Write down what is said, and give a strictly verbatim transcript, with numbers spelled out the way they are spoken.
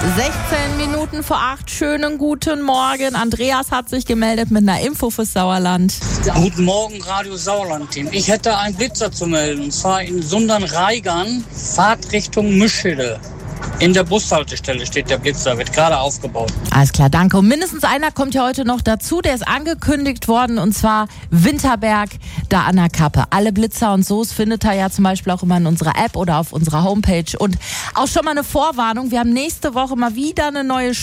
sechzehn Minuten vor acht. Schönen guten Morgen. Andreas hat sich gemeldet mit einer Info fürs Sauerland. Guten Morgen, Radio Sauerland-Team. Ich hätte einen Blitzer zu melden. Und zwar in Sundern-Reigern, Fahrtrichtung Mischede. In der Bushaltestelle steht der Blitzer, wird gerade aufgebaut. Alles klar, danke. Und mindestens einer kommt ja heute noch dazu, der ist angekündigt worden, und zwar Winterberg, da an der Kappe. Alle Blitzer und So's findet ihr ja zum Beispiel auch immer in unserer App oder auf unserer Homepage. Und auch schon mal eine Vorwarnung, wir haben nächste Woche mal wieder eine neue